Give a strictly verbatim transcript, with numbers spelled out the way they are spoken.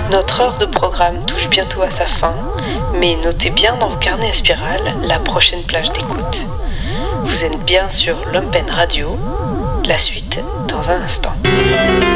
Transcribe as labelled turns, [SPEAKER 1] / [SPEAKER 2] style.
[SPEAKER 1] Notre heure de programme touche bientôt à sa fin, mais notez bien dans vos carnets à spirale la prochaine plage d'écoute. Vous êtes bien sur Lumpen Radio, la suite dans un instant.